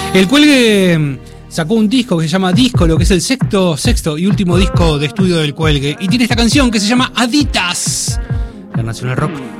El Cuelgue sacó un disco que se llama Díscolo, que es el sexto y último disco de estudio del Cuelgue. Y tiene esta canción que se llama Aditas. La Nacional Rock.